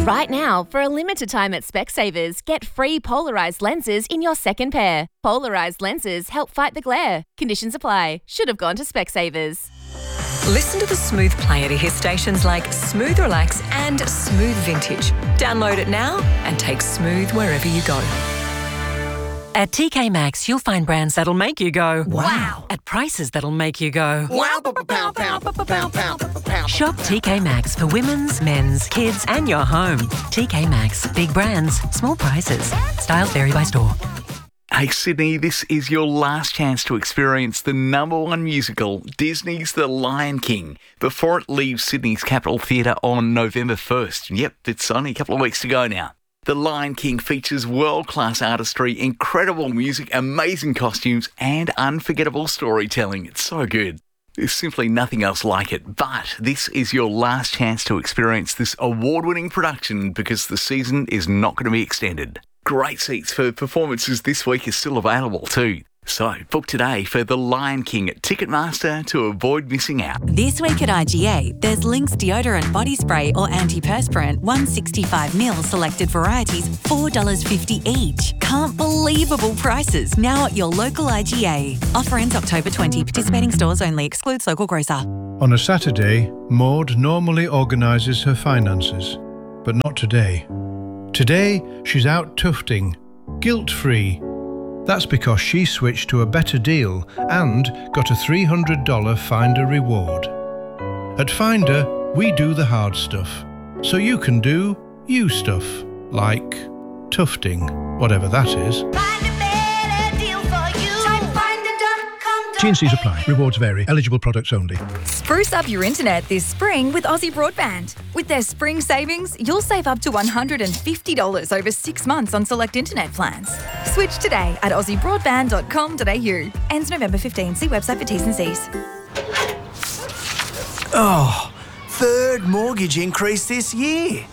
Right now, for a limited time at Specsavers, get free polarised lenses in your second pair. Polarised lenses help fight the glare. Conditions apply. Should have gone to Specsavers. Listen to the Smooth player to hear stations like Smooth Relax and Smooth Vintage. Download it now and take Smooth wherever you go. At TK Maxx, you'll find brands that'll make you go, wow, at prices that'll make you go, wow, pow, pow, pow, pow. Shop TK Maxx for women's, men's, kids and your home. TK Maxx, big brands, small prices. Styles vary by store. Hey Sydney, this is your last chance to experience the #1 musical, Disney's The Lion King, before it leaves Sydney's Capitol Theatre on November 1st. Yep, it's only a couple of weeks to go now. The Lion King features world-class artistry, incredible music, amazing costumes, and unforgettable storytelling. It's so good. There's simply nothing else like it. But this is your last chance to experience this award-winning production because the season is not going to be extended. Great seats for performances this week are still available too. So book today for The Lion King at Ticketmaster to avoid missing out. This week at IGA, there's Lynx deodorant body spray or antiperspirant 165ml selected varieties, $4.50 each. Can't believable prices now at your local IGA. Offer ends October 20. Participating stores only. Excludes local grocer. On a Saturday, Maud normally organises her finances, but not today. Today, she's out tufting, guilt-free. That's because she switched to a better deal and got a $300 Finder reward. At Finder, we do the hard stuff, so you can do you stuff, like tufting, whatever that is. T&Cs apply. Rewards vary. Eligible products only. Spruce up your internet this spring with Aussie Broadband. With their spring savings, you'll save up to $150 over 6 months on select internet plans. Switch today at aussiebroadband.com.au. Ends November 15. See website for T's and C's. Oh, third mortgage increase this year.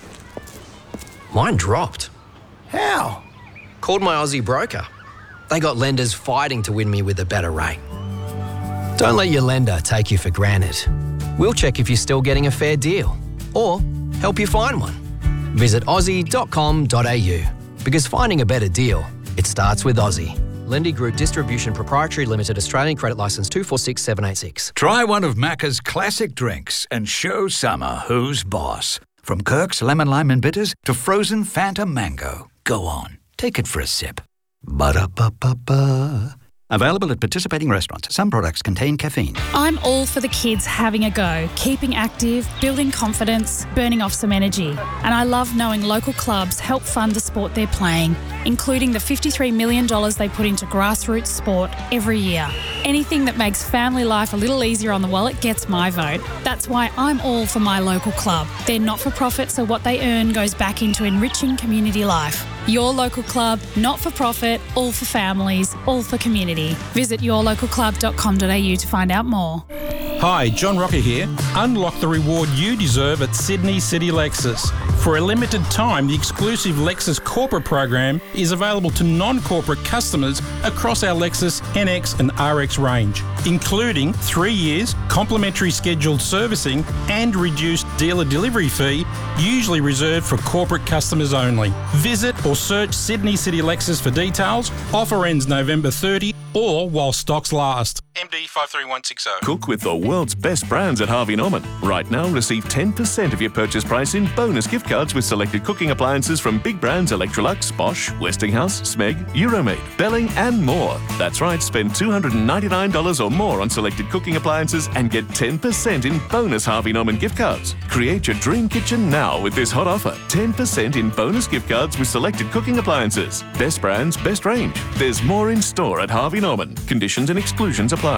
Mine dropped. How? Called my Aussie broker. They got lenders fighting to win me with a better rate. Don't let your lender take you for granted. We'll check if you're still getting a fair deal or help you find one. Visit aussie.com.au because finding a better deal, it starts with Aussie. Lendy Group Distribution Proprietary Limited, Australian Credit Licence 246786. Try one of Macca's classic drinks and show summer who's boss. From Kirk's Lemon Lime and Bitters to frozen Fanta Mango. Go on, take it for a sip. Ba-da-ba-ba-ba. Available at participating restaurants. Some products contain caffeine. I'm all for the kids having a go, keeping active, building confidence, burning off some energy. And I love knowing local clubs help fund the sport they're playing, including the $53 million they put into grassroots sport every year. Anything that makes family life a little easier on the wallet gets my vote. That's why I'm all for my local club. They're not-for-profit, so what they earn goes back into enriching community life. Your local club, not-for-profit, all for families, all for community. Visit yourlocalclub.com.au to find out more. Hi, John Rocker here. Unlock the reward you deserve at Sydney City Lexus. For a limited time, the exclusive Lexus Corporate program is available to non-corporate customers across our Lexus NX and RX range, including 3 years, complimentary scheduled servicing and reduced dealer delivery fee, usually reserved for corporate customers only. Visit or search Sydney City Lexus for details. Offer ends November 30 or while stocks last. MD 53160. Cook with the world's best brands at Harvey Norman. Right now, receive 10% of your purchase price in bonus gift cards with selected cooking appliances from big brands Electrolux, Bosch, Westinghouse, Smeg, Euromade, Belling and more. That's right, spend $299 or more on selected cooking appliances and get 10% in bonus Harvey Norman gift cards. Create your dream kitchen now with this hot offer. 10% in bonus gift cards with selected cooking appliances. Best brands, best range. There's more in store at Harvey Norman. Conditions and exclusions apply.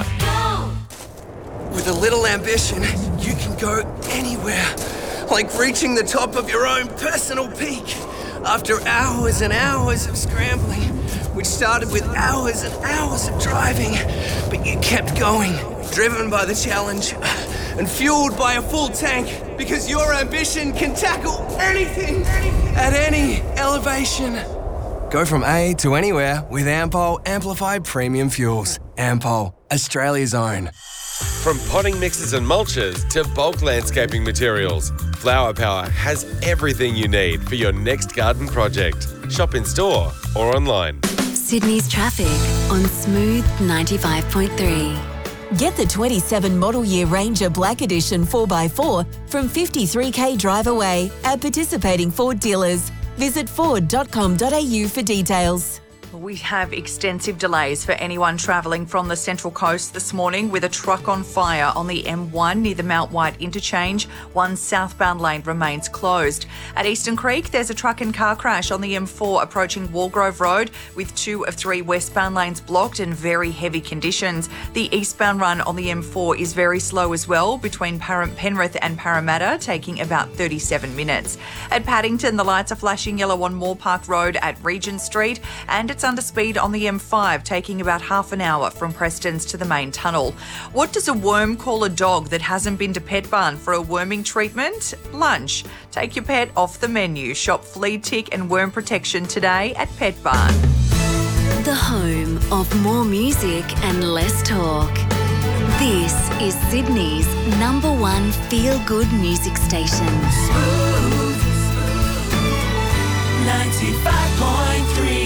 With a little ambition, you can go anywhere. Like reaching the top of your own personal peak. After hours and hours of scrambling, which started with hours and hours of driving, but you kept going, driven by the challenge and fueled by a full tank, because your ambition can tackle anything at any elevation. Go from A to anywhere with Ampol Amplified Premium Fuels. Ampol, Australia's own. From potting mixes and mulches to bulk landscaping materials, Flower Power has everything you need for your next garden project. Shop in store or online. Sydney's traffic on Smooth 95.3. Get the 27 model year Ranger Black Edition 4x4 from 53k drive away at participating Ford dealers. Visit ford.com.au for details. We have extensive delays for anyone travelling from the Central Coast this morning with a truck on fire on the M1 near the Mount White interchange. One southbound lane remains closed. At Eastern Creek, there's a truck and car crash on the M4 approaching Walgrove Road with 2 of 3 westbound lanes blocked and very heavy conditions. The eastbound run on the M4 is very slow as well between Penrith and Parramatta, taking about 37 minutes. At Paddington, the lights are flashing yellow on Moore Park Road at Regent Street, and it's under speed on the M5, taking about half an hour from Prestons to the main tunnel. What does a worm call a dog that hasn't been to Pet Barn for a worming treatment? Lunch. Take your pet off the menu. Shop flea, tick and worm protection today at Pet Barn. The home of more music and less talk. This is Sydney's #1 feel-good music station. Smooth 95.3.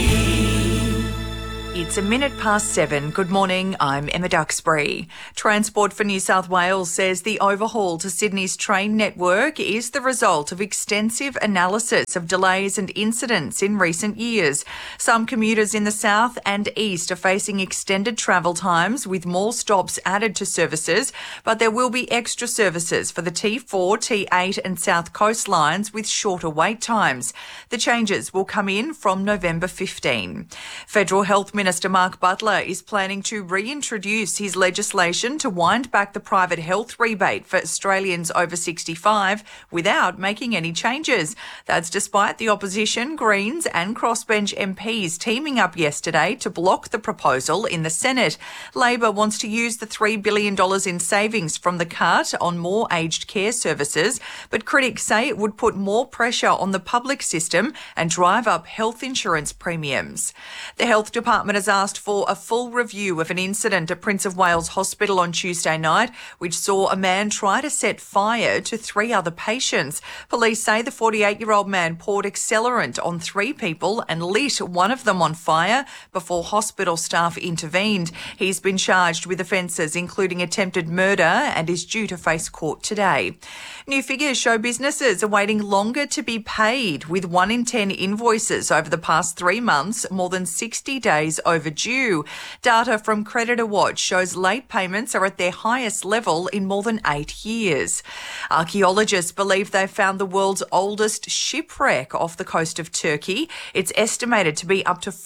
It's 7:01. Good morning, I'm Emma Duxbury. Transport for New South Wales says the overhaul to Sydney's train network is the result of extensive analysis of delays and incidents in recent years. Some commuters in the south and east are facing extended travel times with more stops added to services, but there will be extra services for the T4, T8 and South Coast lines with shorter wait times. The changes will come in from November 15. Federal Health Minister Mark Butler is planning to reintroduce his legislation to wind back the private health rebate for Australians over 65 without making any changes. That's despite the opposition, Greens and crossbench MPs teaming up yesterday to block the proposal in the Senate. Labor wants to use the $3 billion in savings from the cut on more aged care services, but critics say it would put more pressure on the public system and drive up health insurance premiums. The Health Department has asked for a full review of an incident at Prince of Wales Hospital on Tuesday night, which saw a man try to set fire to 3 other patients. Police say the 48-year-old man poured accelerant on 3 people and lit one of them on fire before hospital staff intervened. He's been charged with offences including attempted murder and is due to face court today. New figures show businesses are waiting longer to be paid, with 1 in 10 invoices over the past 3 months more than 60 days overdue. Data from Creditor Watch shows late payments are at their highest level in more than 8 years. Archaeologists believe they've found the world's oldest shipwreck off the coast of Turkey. It's estimated to be up to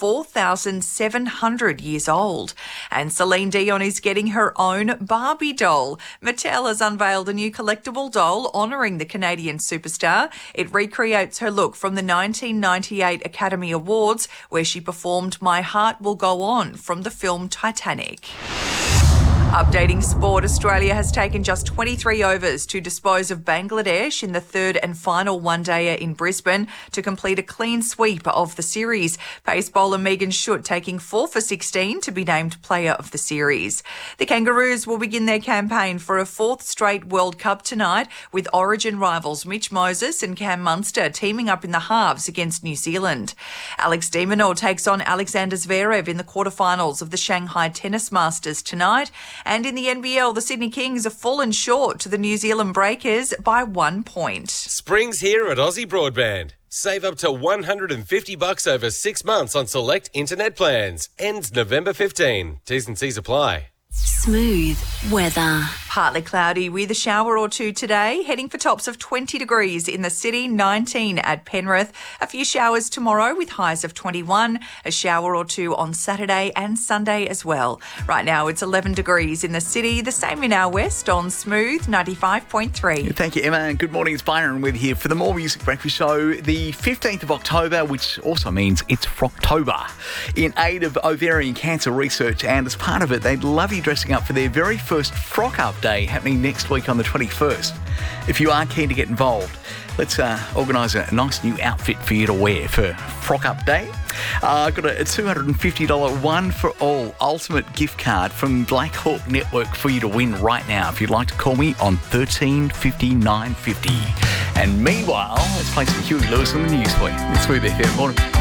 4,700 years old. And Celine Dion is getting her own Barbie doll. Mattel has unveiled a new collectible doll honouring the Canadian superstar. It recreates her look from the 1998 Academy Awards, where she performed My Heart Will Go On from the film Titanic. Updating sport, Australia has taken just 23 overs to dispose of Bangladesh in the third and final one-dayer in Brisbane to complete a clean sweep of the series. Pace bowler Megan Schutt taking 4 for 16 to be named Player of the Series. The Kangaroos will begin their campaign for a 4th straight World Cup tonight, with Origin rivals Mitch Moses and Cam Munster teaming up in the halves against New Zealand. Alex de Minaur takes on Alexander Zverev in the quarterfinals of the Shanghai Tennis Masters tonight. And in the NBL, the Sydney Kings have fallen short to the New Zealand Breakers by 1 point. Spring's here at Aussie Broadband. Save up to $150 over 6 months on select internet plans. Ends November 15. T's and C's apply. Smooth weather. Partly cloudy with a shower or two today, heading for tops of 20 degrees in the city, 19 at Penrith. A few showers tomorrow with highs of 21, a shower or two on Saturday and Sunday as well. Right now it's 11 degrees in the city, the same in our west on Smooth 95.3. Thank you, Emma, and good morning. It's Byron with here for the More Music Breakfast Show, the 15th of October, which also means it's Frocktober, in aid of ovarian cancer research, and as part of it, they'd love you dressing up for their very first Frock Up Day happening next week on the 21st. If you are keen to get involved, Let's organise a nice new outfit for you to wear for Frock Up Day. I've got a $250 one for all ultimate gift card from Black Hawk Network for you to win right now. If you'd like to call me on 1350 950. And meanwhile, let's play some Huey Lewis on the news for you. It's Smooth FM. Morning.